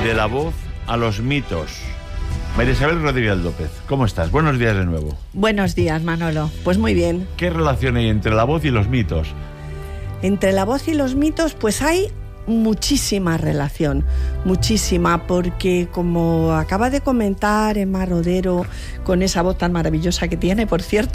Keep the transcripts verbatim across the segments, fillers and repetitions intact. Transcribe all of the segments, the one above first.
de la voz a los mitos. María Isabel Rodríguez López, ¿cómo estás? Buenos días de nuevo. Buenos días, Manolo. Pues muy bien. ¿Qué relación hay entre la voz y los mitos? Entre la voz y los mitos, pues hay muchísima relación, muchísima, porque como acaba de comentar Emma Rodero, con esa voz tan maravillosa que tiene, por cierto,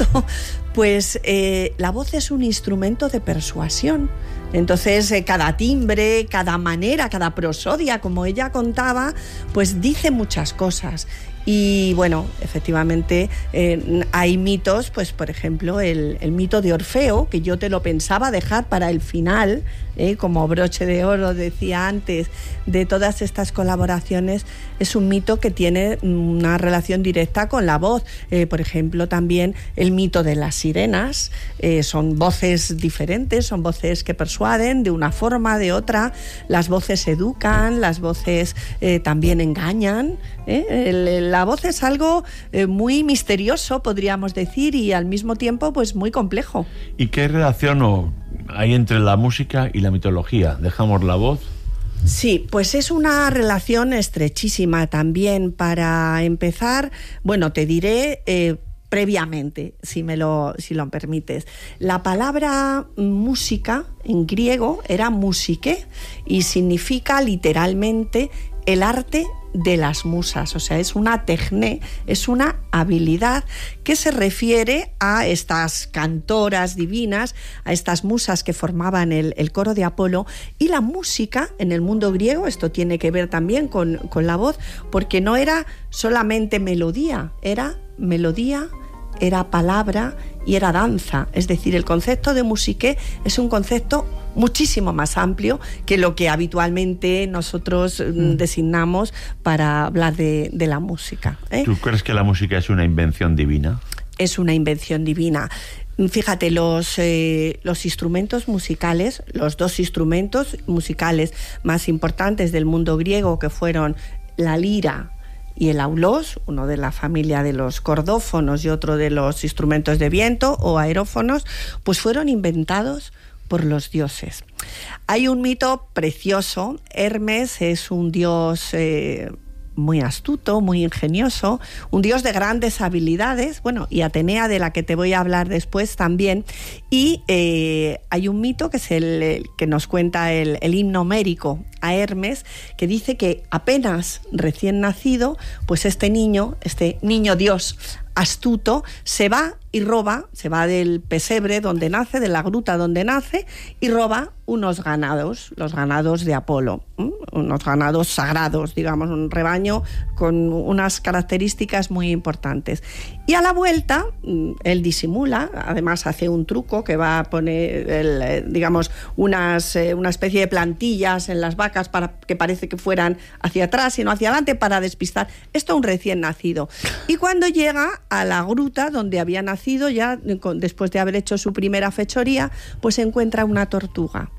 pues eh, la voz es un instrumento de persuasión. Entonces, eh, cada timbre, cada manera, cada prosodia, como ella contaba, pues dice muchas cosas. Y bueno, efectivamente eh, hay mitos, pues por ejemplo el, el mito de Orfeo, que yo te lo pensaba dejar para el final, eh, como broche de oro, decía antes, de todas estas colaboraciones. Es un mito que tiene una relación directa con la voz. Eh, por ejemplo, también el mito de las sirenas, eh, son voces diferentes, son voces que persuaden de una forma, de otra. Las voces educan, las voces eh, también engañan, ¿eh? El, el, La voz es algo eh, muy misterioso, podríamos decir, y al mismo tiempo pues muy complejo. ¿Y qué relación o, hay entre la música y la mitología? ¿Dejamos la voz? Sí, pues es una relación estrechísima también. Para empezar, bueno, te diré eh, previamente, si me lo, si lo permites. La palabra música en griego era musike y significa literalmente el arte de las musas, o sea, es una tecné, es una habilidad que se refiere a estas cantoras divinas, a estas musas que formaban el, el coro de Apolo. Y la música en el mundo griego, esto tiene que ver también con, con la voz, porque no era solamente melodía, era melodía, era palabra y era danza. Es decir, el concepto de musique es un concepto muchísimo más amplio que lo que habitualmente nosotros mm. designamos para hablar de, de la música, ¿eh? ¿Tú crees que la música es una invención divina? Es una invención divina. Fíjate, los, eh, los instrumentos musicales, los dos instrumentos musicales más importantes del mundo griego, que fueron la lira y el aulos, uno de la familia de los cordófonos y otro de los instrumentos de viento o aerófonos, pues fueron inventados por los dioses. Hay un mito precioso. Hermes es un dios eh, muy astuto, muy ingenioso, un dios de grandes habilidades, bueno, y Atenea, de la que te voy a hablar después también. Y eh, hay un mito que es el, el que nos cuenta el, el himno homérico a Hermes, que dice que apenas recién nacido, pues este niño, este niño dios astuto, se va y roba, se va del pesebre donde nace, de la gruta donde nace, y roba unos ganados, los ganados de Apolo, ¿eh? Unos ganados sagrados, digamos, un rebaño con unas características muy importantes. Y a la vuelta, él disimula, además hace un truco que va a poner, el, digamos, unas, eh, una especie de plantillas en las vacas para que parece que fueran hacia atrás y no hacia adelante, para despistar. Esto un recién nacido. Y cuando llega a la gruta donde había nacido, ya después de haber hecho su primera fechoría, pues encuentra una tortuga.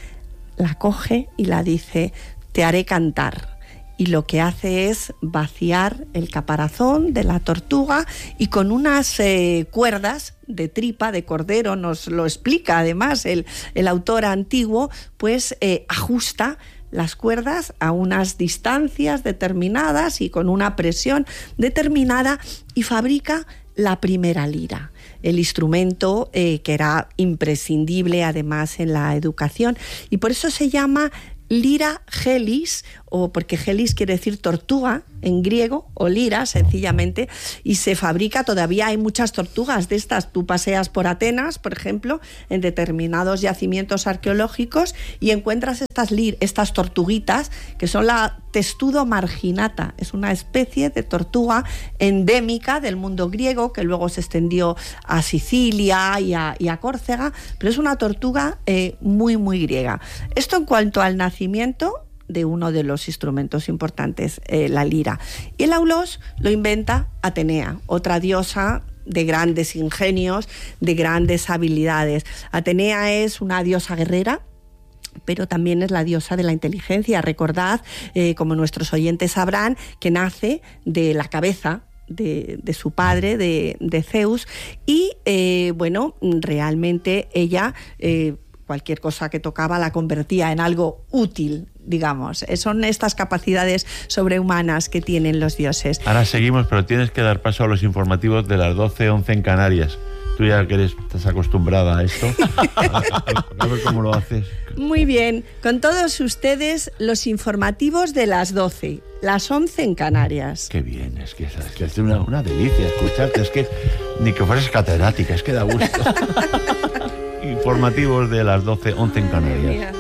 La coge y la dice: te haré cantar. Y lo que hace es vaciar el caparazón de la tortuga y con unas eh, cuerdas de tripa, de cordero, nos lo explica además el, el autor antiguo, pues eh, ajusta las cuerdas a unas distancias determinadas y con una presión determinada y fabrica la primera lira, el instrumento eh, que era imprescindible además en la educación, y por eso se llama lira gelis, o porque gelis quiere decir tortuga en griego, o lira sencillamente, y se fabrica, todavía hay muchas tortugas de estas. Tú paseas por Atenas, por ejemplo, en determinados yacimientos arqueológicos y encuentras estas, lir, estas tortuguitas que son la testudo marginata, es una especie de tortuga endémica del mundo griego que luego se extendió a Sicilia y a, y a Córcega, pero es una tortuga eh, muy muy griega. Esto en cuanto al nacimiento de uno de los instrumentos importantes, eh, la lira. Y el aulos lo inventa Atenea, otra diosa de grandes ingenios, de grandes habilidades. Atenea es una diosa guerrera, pero también es la diosa de la inteligencia. Recordad, eh, como nuestros oyentes sabrán, que nace de la cabeza De, de su padre, de, de Zeus, y eh, bueno, realmente ella eh, cualquier cosa que tocaba la convertía en algo útil, digamos. Son estas capacidades sobrehumanas que tienen los dioses. Ahora seguimos, pero tienes que dar paso a los informativos de las doce, once en Canarias. Tú ya que eres, estás acostumbrada a esto. A, a ver cómo lo haces. Muy bien. Con todos ustedes, los informativos de las doce, las once en Canarias. Qué bien, es que es, es, que es una, una delicia escucharte. Es que ni que fueras catedrática, es que da gusto. Informativos de las doce, once en Canarias.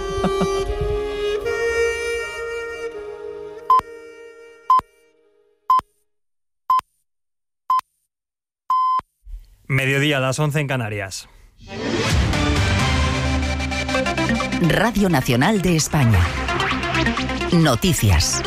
Mediodía, a las once en Canarias. Radio Nacional de España. Noticias.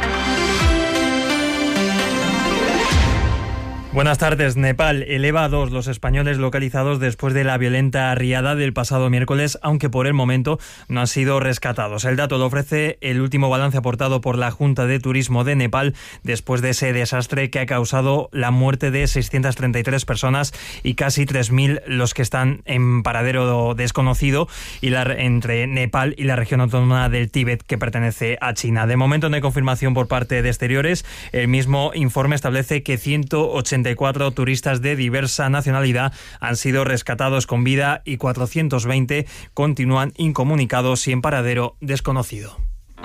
Buenas tardes. Nepal eleva a dos los españoles localizados después de la violenta riada del pasado miércoles, aunque por el momento no han sido rescatados. El dato lo ofrece el último balance aportado por la Junta de Turismo de Nepal después de ese desastre que ha causado la muerte de seiscientas treinta y tres personas y casi tres mil los que están en paradero desconocido y la, entre Nepal y la región autónoma del Tíbet, que pertenece a China. De momento no hay confirmación por parte de exteriores. El mismo informe establece que ciento ochenta y cuatro turistas de diversa nacionalidad han sido rescatados con vida y cuatrocientos veinte continúan incomunicados y en paradero desconocido.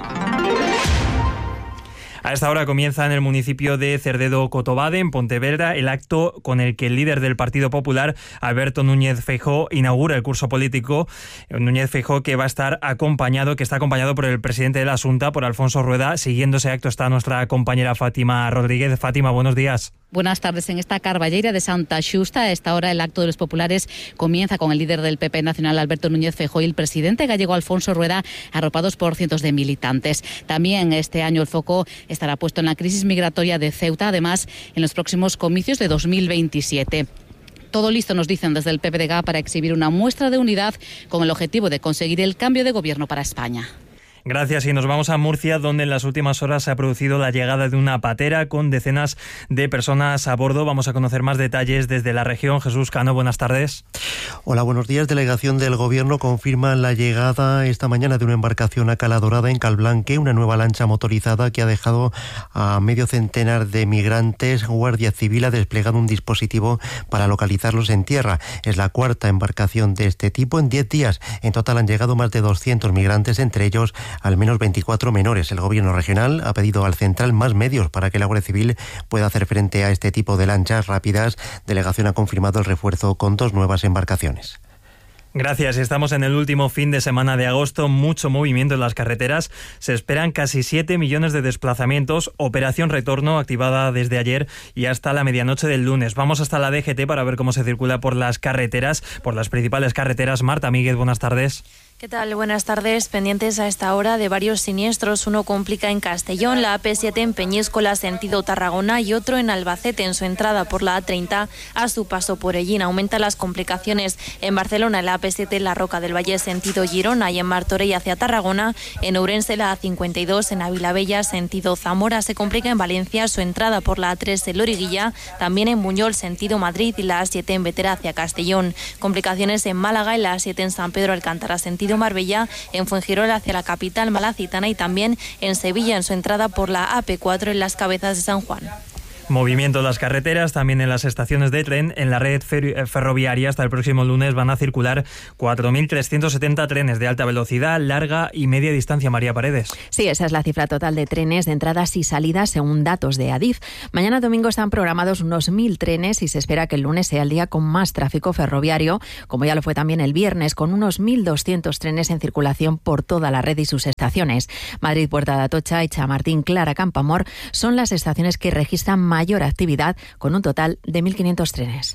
A esta hora comienza en el municipio de Cerdedo-Cotobade, en Pontevedra, el acto con el que el líder del Partido Popular, Alberto Núñez Feijóo, inaugura el curso político. Núñez Feijóo, que va a estar acompañado, que está acompañado por el presidente de la Xunta, por Alfonso Rueda. Siguiendo ese acto está nuestra compañera Fátima Rodríguez. Fátima, buenos días. Buenas tardes. En esta Carballeira de Santa Xusta, a esta hora el acto de los populares comienza con el líder del P P nacional, Alberto Núñez Feijóo, y el presidente gallego, Alfonso Rueda, arropados por cientos de militantes. También este año el foco estará puesto en la crisis migratoria de Ceuta, además en los próximos comicios de dos mil veintisiete. Todo listo, nos dicen desde el P P D G, para exhibir una muestra de unidad con el objetivo de conseguir el cambio de gobierno para España. Gracias, y nos vamos a Murcia, donde en las últimas horas se ha producido la llegada de una patera con decenas de personas a bordo. Vamos a conocer más detalles desde la región. Jesús Cano, buenas tardes. Hola, buenos días. Delegación del Gobierno confirma la llegada esta mañana de una embarcación acaladorada en Calblanque, una nueva lancha motorizada que ha dejado a medio centenar de migrantes. Guardia Civil ha desplegado un dispositivo para localizarlos en tierra. Es la cuarta embarcación de este tipo en diez días. En total han llegado más de doscientos migrantes, entre ellos al menos veinticuatro menores. El Gobierno regional ha pedido al Central más medios para que la Guardia Civil pueda hacer frente a este tipo de lanchas rápidas. Delegación ha confirmado el refuerzo con dos nuevas embarcaciones. Gracias. Estamos en el último fin de semana de agosto. Mucho movimiento en las carreteras. Se esperan casi siete millones de desplazamientos. Operación Retorno activada desde ayer y hasta la medianoche del lunes. Vamos hasta la D G T para ver cómo se circula por las carreteras, por las principales carreteras. Marta Míguez, buenas tardes. ¿Qué tal? Buenas tardes. Pendientes a esta hora de varios siniestros. Uno complica en Castellón, la A P siete en Peñíscola, sentido Tarragona, y otro en Albacete, en su entrada por la A treinta, a su paso por Ellín. Aumentan las complicaciones en Barcelona, la A P siete en La Roca del Valle, sentido Girona, y en Martorell hacia Tarragona. En Ourense, la A cincuenta y dos, en Avilabella, sentido Zamora. Se complica en Valencia, su entrada por la A tres en Loriguilla. También en Buñol, sentido Madrid, y la A siete en Vetera hacia Castellón. Complicaciones en Málaga, y la A siete en San Pedro Alcántara, sentido Marbella, en Fuengirola hacia la capital malacitana, y también en Sevilla, en su entrada por la A P cuatro en Las Cabezas de San Juan. Movimiento en las carreteras, también en las estaciones de tren. En la red fer- ferroviaria hasta el próximo lunes van a circular cuatro mil trescientos setenta trenes de alta velocidad, larga y media distancia. María Paredes. Sí, esa es la cifra total de trenes, de entradas y salidas según datos de Adif. Mañana domingo están programados unos mil trenes y se espera que el lunes sea el día con más tráfico ferroviario, como ya lo fue también el viernes, con unos mil doscientos trenes en circulación por toda la red y sus estaciones. Madrid, Puerta de Atocha y Chamartín, Clara, Campoamor son las estaciones que registran más mayor actividad, con un total de mil quinientos trenes.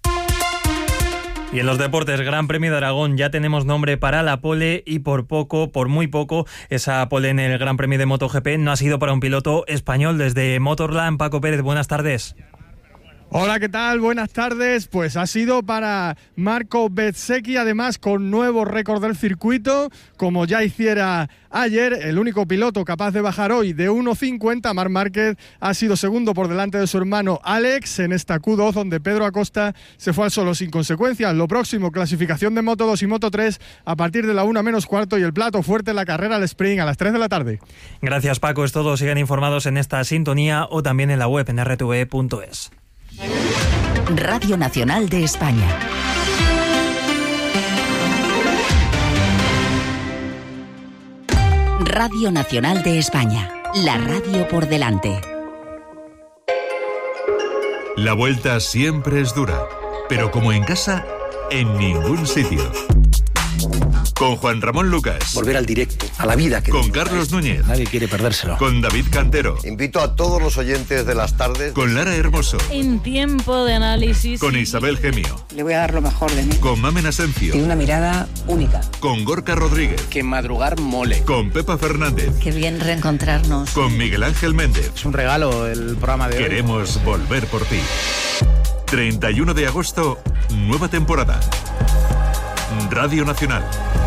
Y en los deportes, Gran Premio de Aragón, ya tenemos nombre para la pole y por poco, por muy poco, esa pole en el Gran Premio de MotoGP no ha sido para un piloto español. Desde Motorland, Paco Pérez, buenas tardes. Hola, ¿qué tal? Buenas tardes. Pues ha sido para Marco Bezzecchi, además con nuevo récord del circuito, como ya hiciera ayer, el único piloto capaz de bajar hoy de uno cincuenta. Marc Márquez ha sido segundo por delante de su hermano Alex en esta Q dos, donde Pedro Acosta se fue al solo sin consecuencias. Lo próximo, clasificación de Moto dos y Moto tres a partir de la una menos cuarto, y el plato fuerte en la carrera al sprint a las tres de la tarde. Gracias, Paco. Es todo. Sigan informados en esta sintonía o también en la web en r t v punto es. Radio Nacional de España. Radio Nacional de España. La radio por delante. La vuelta siempre es dura, pero como en casa, en ningún sitio. Con Juan Ramón Lucas. Volver al directo, a la vida. Que con Carlos Núñez. Nadie quiere perdérselo. Con David Cantero. Invito a todos los oyentes de las tardes. Con Lara Hermoso. En tiempo de análisis. Con Isabel Gemio. Le voy a dar lo mejor de mí. Con Mamen Asencio. Tiene una mirada única. Con Gorka Rodríguez. Que madrugar mole. Con Pepa Fernández. Qué bien reencontrarnos. Con Miguel Ángel Méndez. Es un regalo el programa de hoy. Queremos volver por ti. treinta y uno de agosto, nueva temporada. Radio Nacional.